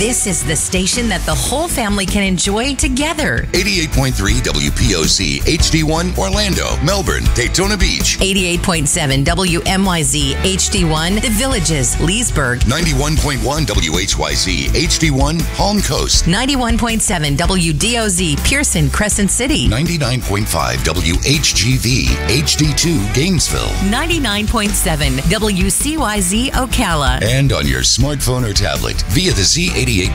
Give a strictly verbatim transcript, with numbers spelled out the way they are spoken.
This is the station that the whole family can enjoy together. eighty-eight point three W P O C H D one Orlando, Melbourne, Daytona Beach. eighty-eight point seven W M Y Z H D one The Villages, Leesburg. ninety-one point one W H Y Z H D one Palm Coast. ninety-one point seven W D O Z Pearson, Crescent City. ninety-nine point five W H G V H D two Gainesville. ninety-nine point seven W C Y Z Ocala. And on your smartphone or tablet via the Z eighty-eight